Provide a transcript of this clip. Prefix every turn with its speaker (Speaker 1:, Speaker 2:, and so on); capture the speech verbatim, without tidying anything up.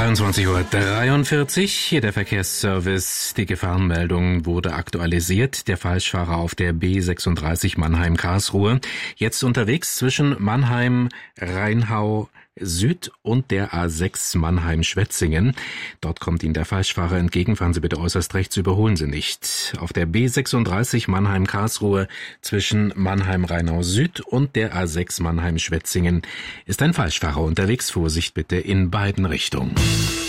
Speaker 1: dreiundzwanzig Uhr dreiundvierzig, hier der Verkehrsservice. Die Gefahrenmeldung wurde aktualisiert. Der Falschfahrer auf der B sechsunddreißig Mannheim-Karlsruhe. Jetzt unterwegs zwischen Mannheim-Rheinhau Süd und der A sechs Mannheim-Schwetzingen. Dort kommt Ihnen der Falschfahrer entgegen. Fahren Sie bitte äußerst rechts, überholen Sie nicht. Auf der B sechsunddreißig Mannheim-Karlsruhe zwischen Mannheim-Rheinhau Süd und der A sechs Mannheim-Schwetzingen ist ein Falschfahrer unterwegs. Vorsicht bitte in beiden Richtungen.